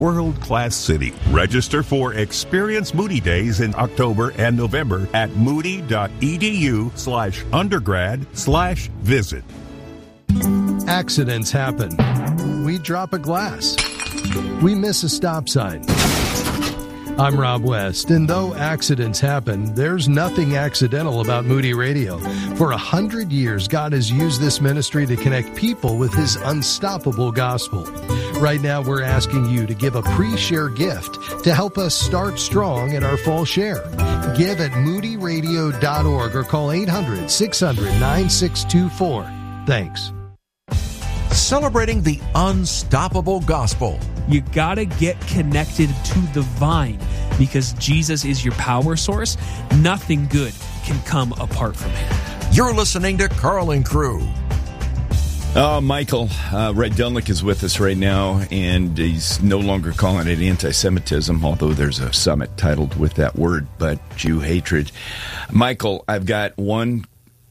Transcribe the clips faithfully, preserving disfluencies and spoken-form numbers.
World-class city. Register for Experience Moody Days in October and November at moody.edu slash undergrad slash visit. Accidents happen. We drop a glass. We miss a stop sign. I'm Rob West, and though accidents happen, there's nothing accidental about Moody Radio. For a hundred years, God has used this ministry to connect people with His unstoppable gospel. Right now, we're asking you to give a pre-share gift to help us start strong in our fall share. Give at moody radio dot org or call eight hundred, six hundred, nine six two four. Thanks. Celebrating the unstoppable gospel. You gotta get connected to the vine because Jesus is your power source. Nothing good can come apart from Him. You're listening to Carl and Crew. Uh, Michael, uh, Red Dunlick is with us right now, and he's no longer calling it anti-Semitism, although there's a summit titled with that word, but Jew hatred. Michael, I've got one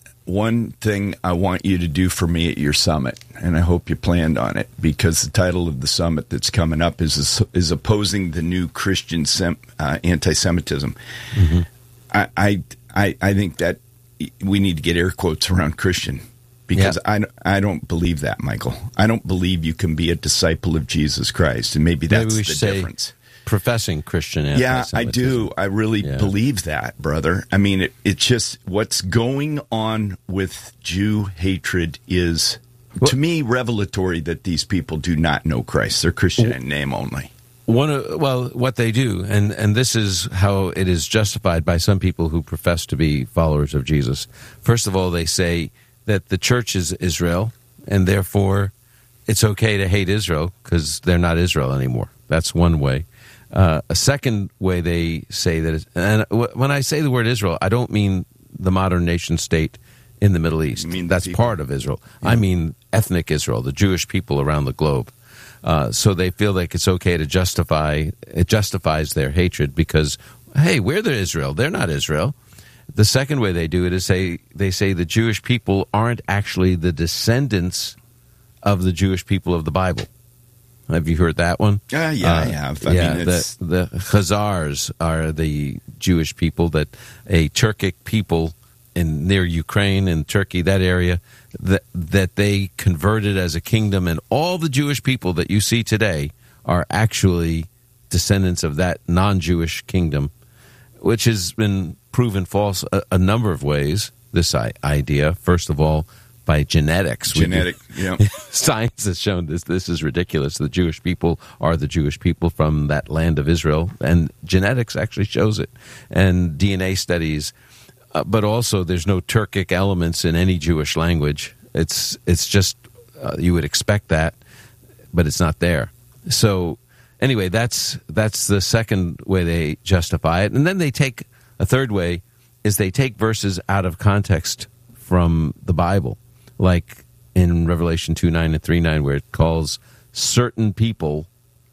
one thing I want you to do for me at your summit, and I hope you planned on it, because the title of the summit that's coming up is is opposing the new Christian sem, uh, anti-Semitism. Mm-hmm. I, I I I think that we need to get air quotes around Christian, because yeah. I, I don't believe that, Michael. I don't believe you can be a disciple of Jesus Christ, and maybe that's maybe we the difference. Professing Christian yeah, I do. I really yeah. believe that, brother. I mean, it, it's just what's going on with Jew hatred is, well, to me, revelatory that these people do not know Christ. They're Christian in name only. One, of, well, what they do, and, and this is how it is justified by some people who profess to be followers of Jesus. First of all, they say that the church is Israel, and therefore it's okay to hate Israel because they're not Israel anymore. That's one way. Uh, a second way they say that, is, and w- when I say the word Israel, I don't mean the modern nation state in the Middle East. That's part of Israel. Yeah. I mean ethnic Israel, the Jewish people around the globe. Uh, so they feel like it's okay to justify, it justifies their hatred because, hey, we're the Israel. They're not Israel. The second way they do it is say they say the Jewish people aren't actually the descendants of the Jewish people of the Bible. Have you heard that one? Uh, yeah, uh, I have. I yeah, mean, it's... the, the Khazars are the Jewish people, that a Turkic people in near Ukraine and Turkey, that area, that that they converted as a kingdom, and all the Jewish people that you see today are actually descendants of that non-Jewish kingdom, which has been proven false a, a number of ways, this I- idea. First of all, by genetics. Genetic, yeah. Science has shown this. This is ridiculous. The Jewish people are the Jewish people from that land of Israel, and genetics actually shows it, and D N A studies. Uh, but also, there's no Turkic elements in any Jewish language. It's it's just uh, you would expect that, but it's not there. So anyway, that's that's the second way they justify it, and then they take a third way is they take verses out of context from the Bible. Like in Revelation two nine and three nine, where it calls certain people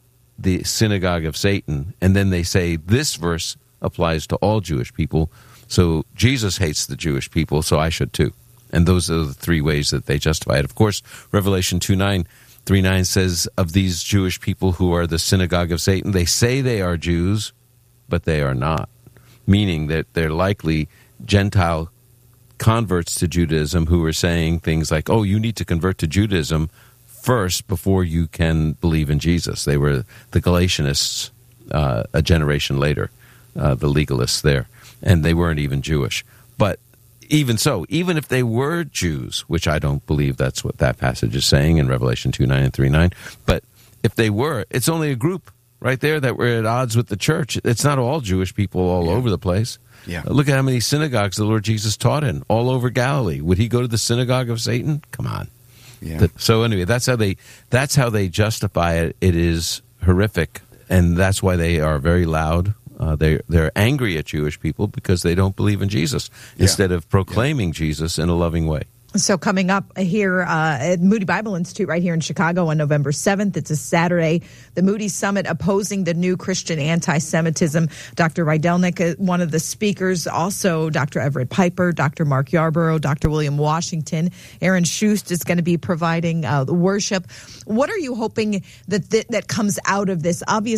the synagogue of Satan, and then they say this verse applies to all Jewish people, so Jesus hates the Jewish people, so I should too. And those are the three ways that they justify it. Of course, Revelation two nine, three nine says of these Jewish people who are the synagogue of Satan, they say they are Jews, but they are not, meaning that they're likely Gentile converts to Judaism who are saying things like, oh, you need to convert to Judaism first before you can believe in Jesus. They were the Galatianists uh, a generation later, uh, the legalists there, and they weren't even Jewish. But even so, even if they were Jews, which I don't believe that's what that passage is saying in Revelation two nine and three nine, but if they were, it's only a group right there that were at odds with the church. It's not all Jewish people all yeah. over the place. Yeah. Uh, look at how many synagogues the Lord Jesus taught in all over Galilee. Would he go to the synagogue of Satan? Come on. Yeah. The, so anyway, that's how they that's how they justify it. It is horrific, and that's why they are very loud. Uh, they they're angry at Jewish people because they don't believe in Jesus yeah. instead of proclaiming yeah. Jesus in a loving way. So coming up here uh, at Moody Bible Institute right here in Chicago on November seventh, it's a Saturday, the Moody Summit opposing the new Christian anti-Semitism. Doctor Rydelnik, one of the speakers, also Doctor Everett Piper, Doctor Mark Yarborough, Doctor William Washington. Aaron Schust is going to be providing uh, the worship. What are you hoping that th- that comes out of this? Obviously,